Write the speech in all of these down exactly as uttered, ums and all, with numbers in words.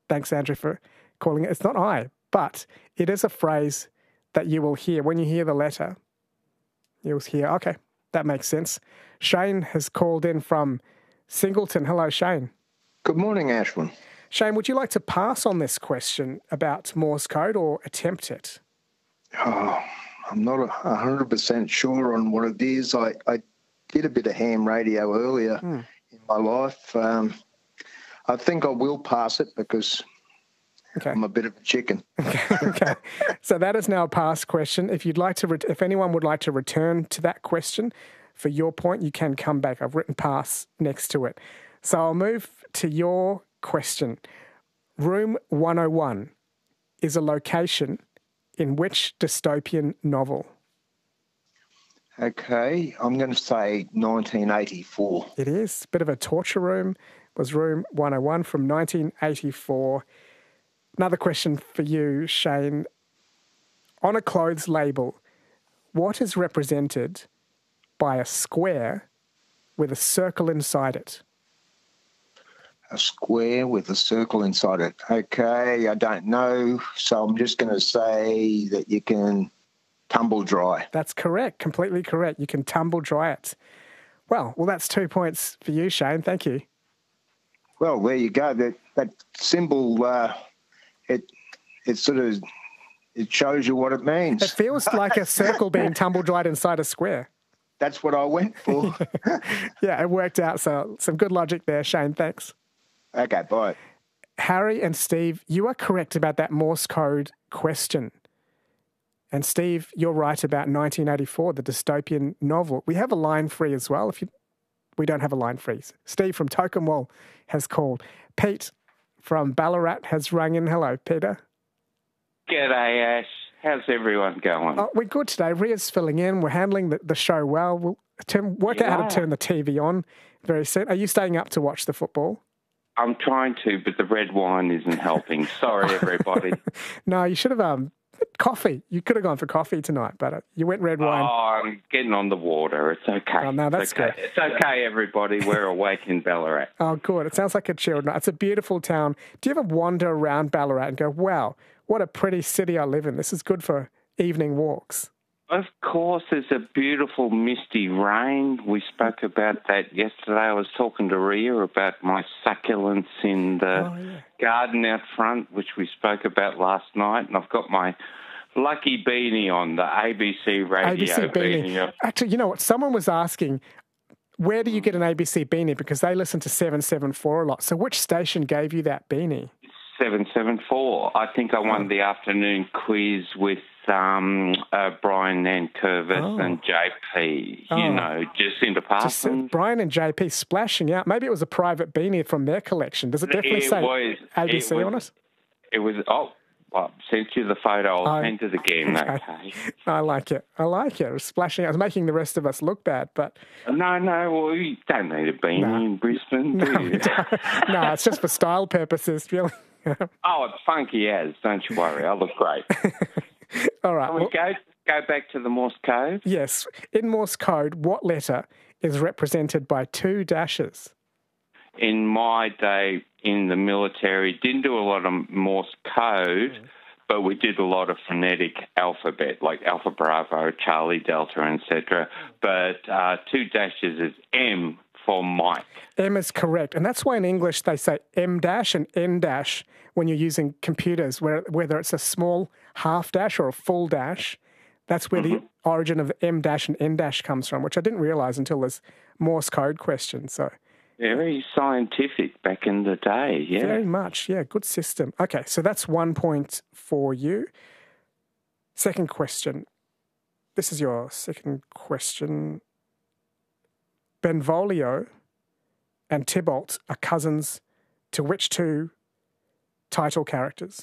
Thanks, Andrew, for calling it. It's not I, but it is a phrase that you will hear. When you hear the letter, you'll hear, okay, that makes sense. Shane has called in from Singleton. Hello, Shane. Good morning, Ashwin. Shane, would you like to pass on this question about Morse code or attempt it? Oh, I'm not one hundred percent sure on what it is. I, I did a bit of ham radio earlier mm. in my life. Um, I think I will pass it because okay. I'm a bit of a chicken. Okay. okay. So that is now a pass question. If you'd like to, re- if anyone would like to return to that question for your point, you can come back. I've written pass next to it. So I'll move to your question. Room one oh one is a location in which dystopian novel? Okay, I'm going to say nineteen eighty-four. It is. A bit of a torture room. It was room one oh one from nineteen eighty-four. Another question for you, Shane. On a clothes label, what is represented by a square with a circle inside it? A square with a circle inside it. Okay, I don't know, so I'm just going to say that you can tumble dry. That's correct, completely correct. You can tumble dry it. Well, well, that's two points for you, Shane. Thank you. Well, there you go. That that symbol, uh, it it sort of it shows you what it means. It feels like a circle being tumble dried inside a square. That's what I went for. Yeah, it worked out. So some good logic there, Shane. Thanks. Okay, bye. Harry and Steve, you are correct about that Morse code question. And Steve, you're right about nineteen eighty-four, the dystopian novel. We have a line free as well. If you, we don't have a line free. Steve from Tokemwell has called. Pete from Ballarat has rung in. Hello, Peter. G'day, Ash. How's everyone going? Oh, we're good today. Ria's filling in. We're handling the, the show well. We'll turn, work yeah. out how to turn the T V on very soon. Are you staying up to watch the football? I'm trying to, but the red wine isn't helping. Sorry, everybody. No, you should have um coffee. You could have gone for coffee tonight, but uh, you went red wine. Oh, I'm getting on the water. It's okay. Oh, no, that's it's okay. good. It's okay, everybody. We're awake in Ballarat. Oh, good. It sounds like a chilled night. It's a beautiful town. Do you ever wander around Ballarat and go, wow, what a pretty city I live in. This is good for evening walks. Of course, there's a beautiful misty rain. We spoke about that yesterday. I was talking to Ria about my succulents in the oh, yeah. garden out front, which we spoke about last night. And I've got my lucky beanie on, the A B C radio A B C beanie. beanie. Actually, you know what? Someone was asking, where do you get an A B C beanie? Because they listen to seven seven four a lot. So which station gave you that beanie? seven seven four. I think I won the afternoon quiz with um, uh, Brian and Curvis oh. and J P, you oh. know, Jacinta Parsons. Just, Brian and J P splashing out. Maybe it was a private beanie from their collection. Does it definitely it say was, A B C it was, on it? It was, oh, I sent you the photo. I'll oh, send it again, okay. okay. I like it. I like it. It was splashing out. It was making the rest of us look bad, but... No, no, well, you don't need a beanie no. in Brisbane, do no, you? No, it's just for style purposes, really. Oh, it's funky as. Don't you worry. I look great. All right. Can we well, go, go back to the Morse code? Yes. In Morse code, what letter is represented by two dashes? In my day in the military, didn't do a lot of Morse code, mm. but we did a lot of phonetic alphabet, like Alpha Bravo, Charlie Delta, et cetera. But uh, two dashes is M for Mike. M is correct. And that's why in English they say M dash and N dash when you're using computers, where, whether it's a small half dash or a full dash. That's where mm-hmm. the origin of M dash and N dash comes from, which I didn't realise until this Morse code question. So very scientific back in the day, yeah. Very much, yeah. Good system. Okay, so that's one point for you. Second question. This is your second question. Benvolio and Tybalt are cousins to which two title characters?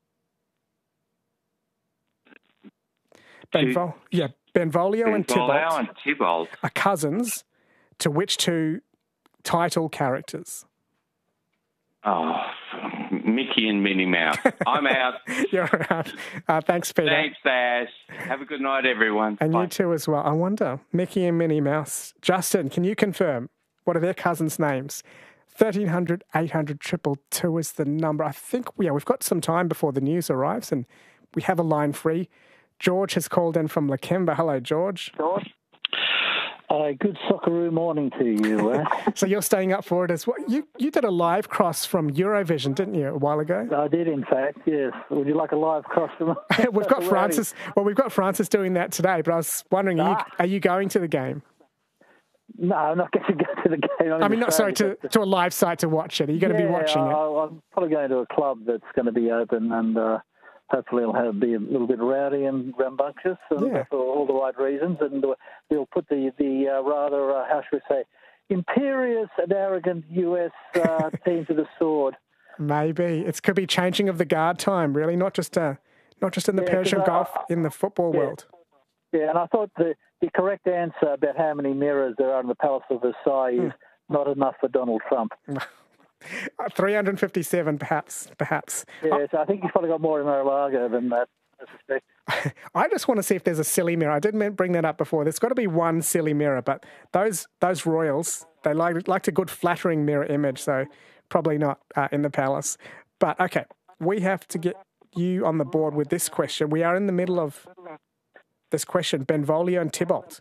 Benvol- yeah, Benvolio, Benvolio and Tybalt and Tybalt are cousins to which two title characters? Oh, Mickey and Minnie Mouse. I'm out. You're out. Uh, thanks, Peter. Thanks, Ash. Have a good night, everyone. And Bye. You too as well. I wonder, Mickey and Minnie Mouse. Justin, can you confirm, what are their cousins' names? thirteen hundred, eight hundred, two two two is the number. I think, yeah, we've got some time before the news arrives and we have a line free. George has called in from Lakemba. Hello, George. George. Uh, good Socceroo morning to you. Eh? So you're staying up for it as well. You you did a live cross from Eurovision, didn't you, a while ago? I did, in fact, yes. Would you like a live cross from We've got Francis. Well, we've got Francis doing that today, but I was wondering, are, ah. you, are you going to the game? No, I'm not going to go to the game. I'm I mean, not sorry, to, to a live site to watch it. Are you going yeah, to be watching I, it? I'm probably going to a club that's going to be open and uh, hopefully it'll have, be a little bit rowdy and rambunctious and yeah. for all the right reasons. And we'll put the, the uh, rather, uh, how should we say, imperious and arrogant U S uh, team to the sword. Maybe. It could be changing of the guard time, really, not just uh, not just in the yeah, Persian Gulf, uh, in the football yeah. world. Yeah, and I thought the, the correct answer about how many mirrors there are in the Palace of Versailles hmm. is not enough for Donald Trump. three hundred fifty-seven, perhaps, perhaps. Yeah, so I think he's probably got more in Mar-a-Lago than that, I suspect. I just want to see if there's a silly mirror. I didn't bring that up before. There's got to be one silly mirror, but those those royals, they like liked a good flattering mirror image, so probably not uh, in the palace. But, okay, we have to get you on the board with this question. We are in the middle of this question, Benvolio and Tybalt.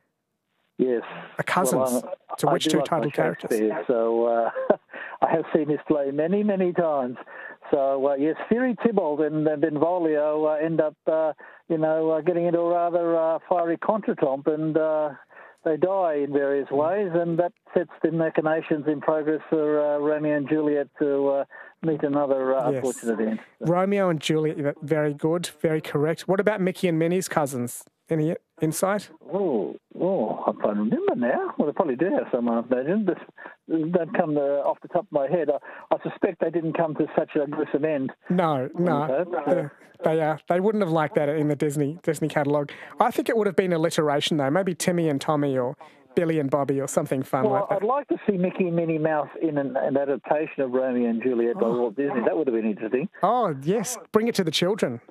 Yes. Are cousins. Well, to which two like title characters? So uh, I have seen this play many, many times. So, uh, yes, Fury Tybalt and uh, Benvolio uh, end up, uh, you know, uh, getting into a rather uh, fiery contretemps and uh, they die in various ways, and that sets the machinations in progress for uh, Romeo and Juliet to uh, meet another uh, yes. unfortunate end. So. Romeo and Juliet, very good, very correct. What about Mickey and Minnie's cousins? Any insight? Oh, oh, I can't remember now. Well, they probably do have some, I imagine. This don't come to, off the top of my head. I, I suspect they didn't come to such a gruesome end. No, no. They, they, uh, they wouldn't have liked that in the Disney Disney catalogue. I think it would have been alliteration, though. Maybe Timmy and Tommy or Billy and Bobby or something fun well, like that. I'd like to see Mickey and Minnie Mouse in an, an adaptation of Romeo and Juliet by oh. Walt Disney. That would have been interesting. Oh, yes. Bring it to the children.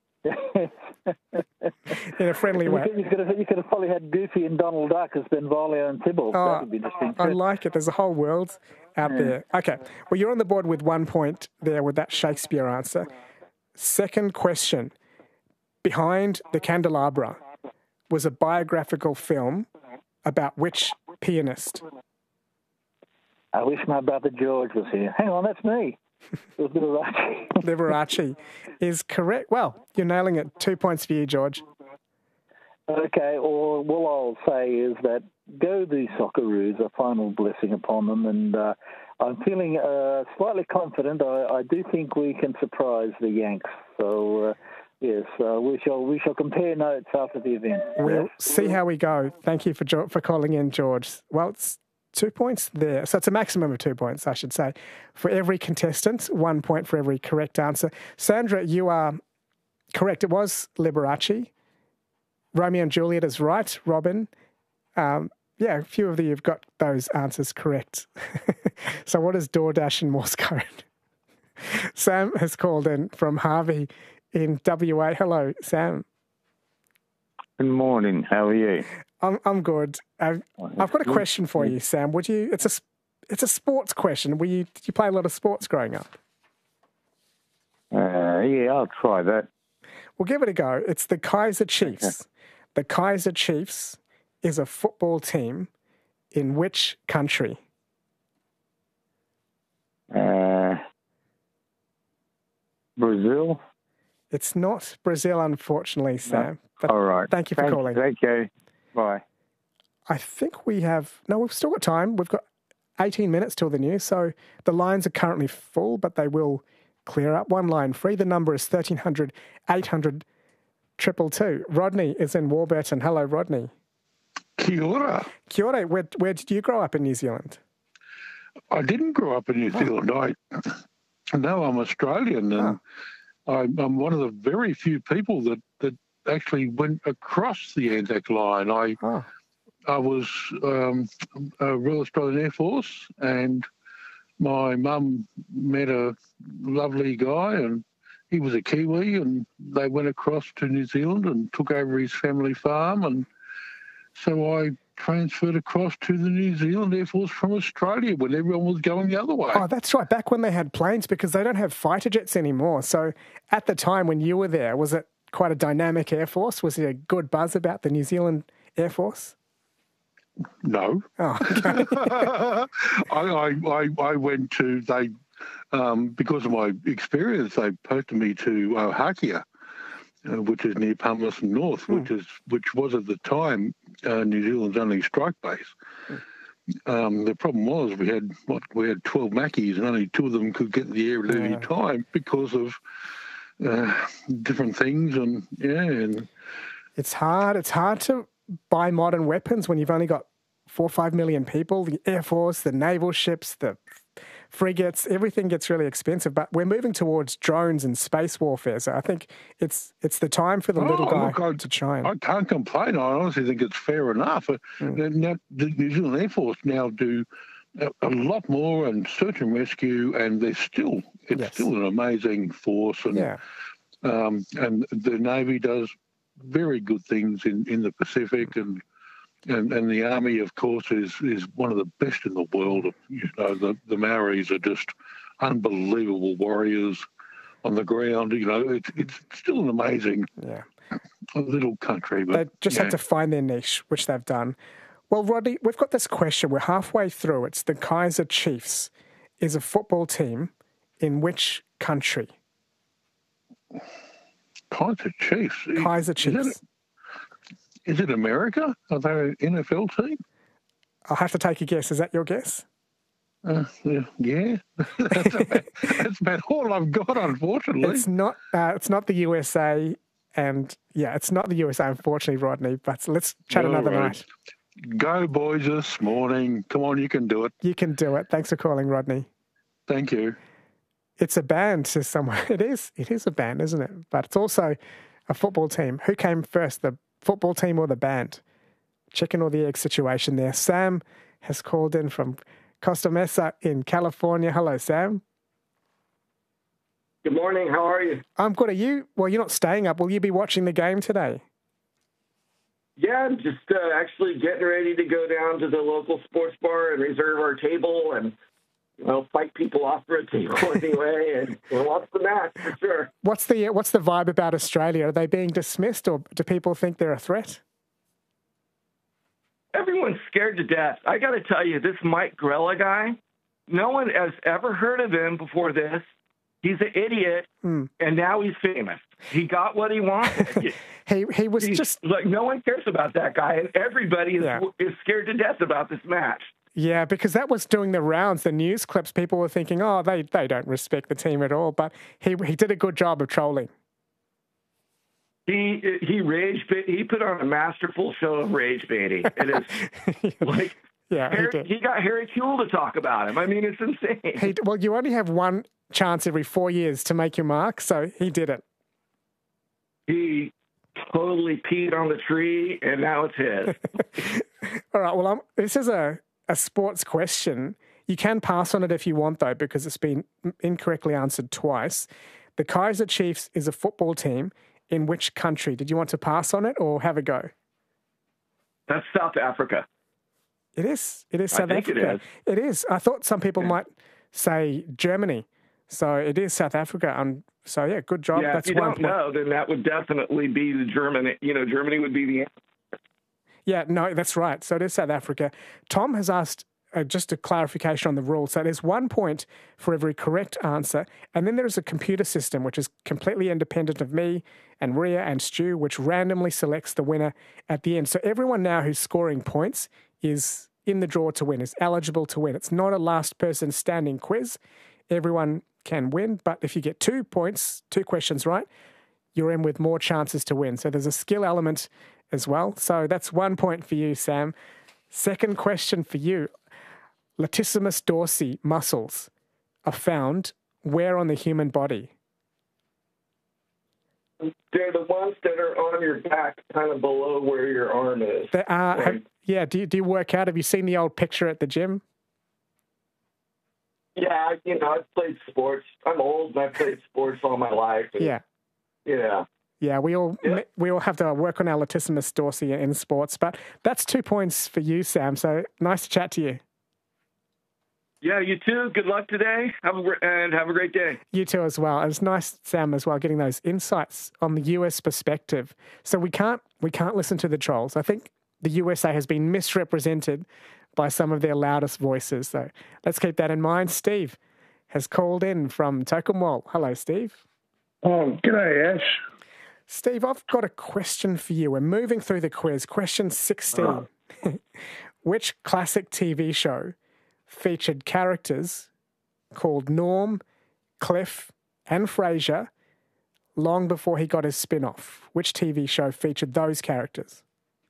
In a friendly way. You could, have, you could have probably had Goofy and Donald Duck as Benvolio and Tybalt. Oh, that would be interesting. I like it. There's a whole world out yeah. there. Okay. Well, you're on the board with one point there with that Shakespeare answer. Second question. Behind the Candelabra was a biographical film about which pianist? I wish my brother George was here. Hang on, that's me. It was Liberace. Liberace is correct. Well, you're nailing it. Two points for you, George. Okay, or all I'll say is that go the Socceroos, a final blessing upon them, and uh, I'm feeling uh, slightly confident. I, I do think we can surprise the Yanks. So, uh, yes, uh, we shall we shall compare notes after the event. We'll see how we go. Thank you for for calling in, George. Well, it's two points there. So it's a maximum of two points, I should say, for every contestant, one point for every correct answer. Sandra, you are correct. It was Liberace. Romeo and Juliet is right. Robin, um, yeah, a few of you have got those answers correct. So what is DoorDash in Morse code? Sam has called in from Harvey in W A. Hello, Sam. Good morning. How are you? I'm I'm good. I've, I've got a question for you, Sam. Would you? It's a it's a sports question. Were you did you play a lot of sports growing up? Uh, yeah, I'll try that. Well, give it a go. It's the Kaiser Chiefs. Okay. The Kaiser Chiefs is a football team in which country? Uh, Brazil. It's not Brazil, unfortunately, Sam. No. All right. Thank you for thank, calling. Thank you. Bye. I think we have... No, we've still got time. We've got eighteen minutes till the news, so the lines are currently full, but they will clear up. One line free. The number is thirteen hundred, eight hundred, two two two. Rodney is in Warburton. Hello, Rodney. Kia ora. Kia ora. Where, where did you grow up in New Zealand? I didn't grow up in New Zealand. Oh. I know I'm Australian, and oh. I'm, I'm one of the very few people that, that actually went across the Anzac line. I oh. I was um, a Royal Australian Air Force, and my mum met a lovely guy, and he was a Kiwi, and they went across to New Zealand and took over his family farm, and so I transferred across to the New Zealand Air Force from Australia when everyone was going the other way. Oh, that's right. Back when they had planes, because they don't have fighter jets anymore. So at the time when you were there, was it quite a dynamic Air Force? Was there a good buzz about the New Zealand Air Force? No. Oh, okay. I, I, I, I went to, they, um, because of my experience, they posted me to Ohakia, uh, which is near Palmerston North, Hmm. which is which was at the time uh, New Zealand's only strike base. Hmm. Um, the problem was we had what we had twelve Mackeys and only two of them could get in the air at any Yeah. time because of uh, different things, and yeah, and It's hard. It's hard to buy modern weapons when you've only got four or five million people. The Air Force, the naval ships, the frigates, everything gets really expensive. But we're moving towards drones and space warfare. So I think it's it's the time for the little Oh, guy look, I- to shine. I can't complain. I honestly think it's fair enough. Uh, Mm. Now, the New Zealand Air Force now do a, a lot more and search and rescue, and they're still it's Yes. still an amazing force, and yeah. um, and the Navy does very good things in, in the Pacific, and, and and the Army, of course, is is one of the best in the world. You know, the the Maoris are just unbelievable warriors on the ground. You know, it's it's still an amazing Yeah. little country, but They just yeah. had to find their niche, which they've done. Well, Rodney, we've got this question. We're halfway through. It's the Kaiser Chiefs is a football team in which country? Kaiser Chiefs. Kaiser Is Chiefs. it, is it America? Are they an N F L team? I'll have to take a guess. Is that your guess? Uh, yeah, yeah. that's, about, that's about all I've got, unfortunately. It's not. Uh, it's not the U S A, and yeah, it's not the U S A, unfortunately, Rodney. But let's chat All another right. night. Go, boys, this morning. Come on, you can do it. You can do it. Thanks for calling, Rodney. Thank you. It's a band, says someone. It is. It is a band, isn't it? But it's also a football team. Who came first, the football team or the band? Chicken or the egg situation there. Sam has called in from Costa Mesa in California. Hello, Sam. Good morning. How are you? I'm good. Are you? Well, you're not staying up. Will you be watching the game today? Yeah, I'm just uh, actually getting ready to go down to the local sports bar and reserve our table and, you know, fight people off for a table anyway and we'll watch the match for sure. What's the What's the vibe about Australia? Are they being dismissed, or do people think they're a threat? Everyone's scared to death. I got to tell you, this Mike Grella guy, no one has ever heard of him before this. He's an idiot, Mm. and now he's famous. He got what he wanted. He he was He's- just like no one cares about that guy, and everybody is, Yeah. is scared to death about this match. yeah, because that was doing the rounds. The news clips, people were thinking, oh, they they don't respect the team at all. But he he did a good job of trolling. He he rage bait. He put on a masterful show of rage baiting. It is like Yeah, he Harry, did. he got Harry Kuehl to talk about him. I mean, it's insane. He, well, you only have one chance every four years to make your mark, so he did it. He totally peed on the tree, and now it's his. All right, well, um, this is a, a sports question. You can pass on it if you want, though, because it's been incorrectly answered twice. The Kaiser Chiefs is a football team in which country? Did you want to pass on it or have a go? That's South Africa. It is. It is I South think it Africa. is. It is. I thought some people Yeah. might say Germany. So it is South Africa. Um, so, yeah, good job. Yeah, That's if you one don't point. know, then that would definitely be the German. You know, Germany would be the. Yeah, no, that's right. So it is South Africa. Tom has asked uh, just a clarification on the rule. So there's one point for every correct answer. And then there is a computer system, which is completely independent of me and Ria and Stu, which randomly selects the winner at the end. So everyone now who's scoring points is in the draw to win, is eligible to win. It's not a last person standing quiz. Everyone can win. But if you get two points, two questions right, you're in with more chances to win. So there's a skill element as well. So that's one point for you, Sam. Second question for you. Latissimus dorsi muscles are found where on the human body? They're the ones that are on your back, kind of below where your arm is. There are, Right. have, yeah, do you, do you work out? Have you seen the old picture at the gym? Yeah, you know, I've played sports. I'm old, and I've played sports all my life. And, Yeah. Yeah. Yeah, we all Yeah. we all have to work on our latissimus dorsi in sports, but that's two points for you, Sam. So nice to chat to you. Yeah, you too. Good luck today. Have a gr- and have a great day. You too as well. It's nice, Sam, as well, getting those insights on the U S perspective. So we can't we can't listen to the trolls. I think the U S A has been misrepresented by some of their loudest voices. So let's keep that in mind. Steve has called in from Tokemwal. Hello, Steve. Oh, g'day, Ash. Steve, I've got a question for you. We're moving through the quiz. Question sixteen. Oh. Which classic T V show featured characters called Norm, Cliff, and Frasier long before he got his spin-off? Which T V show featured those characters?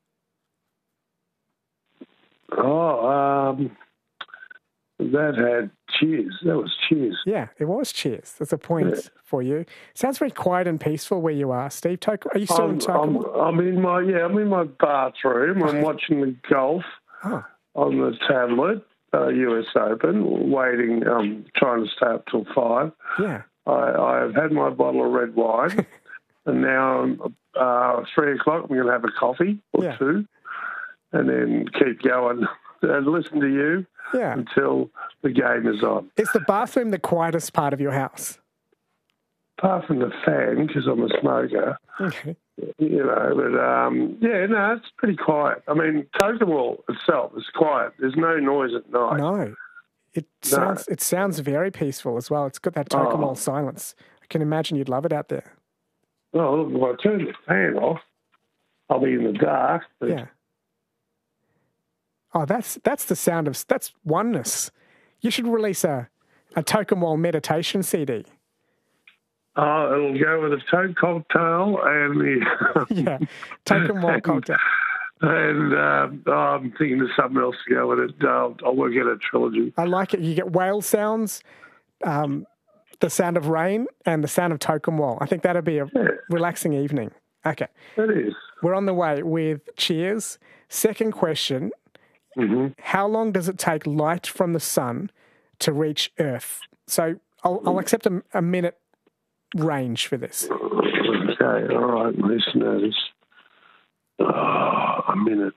Oh, um, that had Cheers. That was Cheers. Yeah, it was Cheers. That's a point yeah. for you. Sounds very quiet and peaceful where you are, Steve. Tok- are you still I'm, in Tokemwal? I'm, I'm in my yeah. I'm in my bathroom. I'm watching the golf oh. on the tablet. Uh, U S Open, waiting, um, trying to stay up till five. Yeah. I, I've had my bottle of red wine, and now uh, three o'clock. I'm going to have a coffee or yeah. two, and then keep going and listen to you yeah. until the game is on. Is the bathroom the quietest part of your house? Apart from the fan, because I'm a smoker. Okay. You know, but um, yeah, no, it's pretty quiet. I mean, Tokemwal itself is quiet. There's no noise at night. No, it No. sounds it sounds very peaceful as well. It's got that Tokemwal Oh. silence. I can imagine you'd love it out there. Oh, look, if I turn the fan off, I'll be in the dark. But Yeah. Oh, that's that's the sound of that's oneness. You should release a a Tokemwal meditation C D. Oh, it'll go with a Toad cocktail and the yeah, Tokemwal cocktail. And uh, I'm thinking of something else to go with it. I'll, I'll work out a trilogy. I like it. You get whale sounds, um, the sound of rain, and the sound of Tokemwal. I think that'd be a Yeah. relaxing evening. Okay. It is. We're on the way with Cheers. Second question. Mm-hmm. How long does it take light from the sun to reach Earth? So I'll, I'll accept a, a minute range for this. Okay, all right, listeners. Oh, a minute.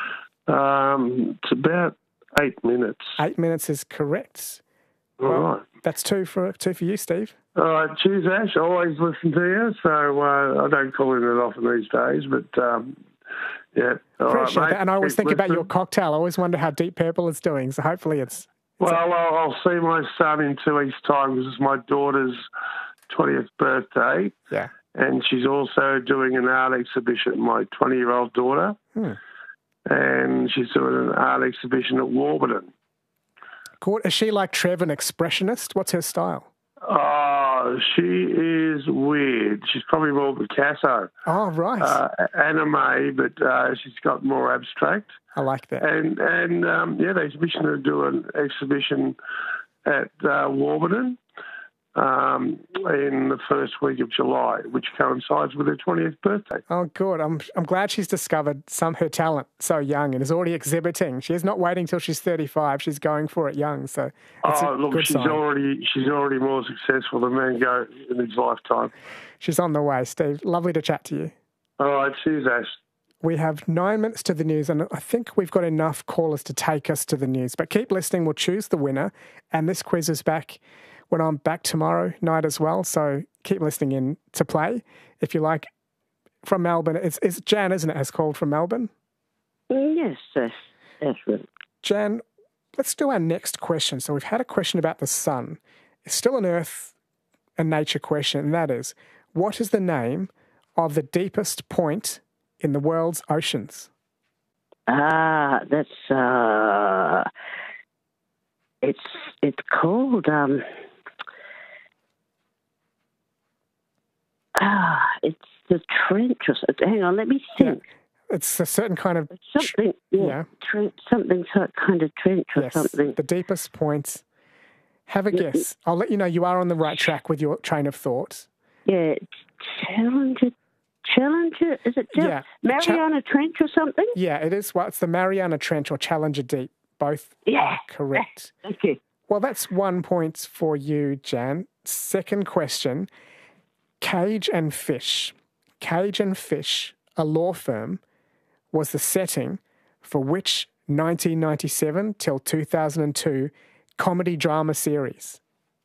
Um, it's about eight minutes. Eight minutes is correct. All Well, right. That's two for two for you, Steve. All right, cheers, Ash. I always listen to you, so uh, I don't call in it often these days, but um, yeah. All right, Appreciate mate. that. And I always Keep think about your listening. cocktail. I always wonder how Deep Purple is doing. So hopefully it's... Well, I'll, I'll see my son in two weeks' time because it's my daughter's twentieth birthday. Yeah. And she's also doing an art exhibition, my twenty-year-old daughter. Hmm. And she's doing an art exhibition at Warburton. Cool. Is she like Trev, an expressionist? What's her style? Oh, she is weird. She's probably more Picasso. Oh, right. Uh, anime, but uh, she's got more abstract. I like that. And, and um, yeah, the exhibition will do an exhibition at uh, Warburton um, in the first week of July, which coincides with her twentieth birthday. Oh, good. I'm I'm glad she's discovered some her talent so young and is already exhibiting. She's not waiting till she's thirty-five. She's going for it young. So it's Oh, a look, good she's sign. already she's already more successful than Mango in his lifetime. She's on the way, Steve. Lovely to chat to you. All right, cheers, Ash. We have nine minutes to the news, and I think we've got enough callers to take us to the news. But keep listening. We'll choose the winner. And this quiz is back when I'm back tomorrow night as well. So keep listening in to play. If you like, from Melbourne, it's, it's Jan, isn't it, has called from Melbourne? Yes, that's, that's right. Jan, let's do our next question. So we've had a question about the sun. It's still an Earth and nature question, and that is, what is the name of the deepest point in the world's oceans? Ah, that's, uh, it's, it's called, um, ah, it's the trench or something. Hang on, let me think. It's a certain kind of... It's something, yeah, yeah. Trench, something sort kind of trench or yes, something. the deepest point. Have a Yeah. guess. I'll let you know you are on the right track with your train of thought. Yeah, Challenger, Challenger, is it Chal- Yeah. Mariana Trench or something? Yeah, it is. Well, it's the Mariana Trench or Challenger Deep. Both Yeah. are correct. Thank you. Well, that's one point for you, Jan. Second question, cage and fish. Cajun Fish, a law firm, was the setting for which nineteen ninety-seven till two thousand two comedy drama series?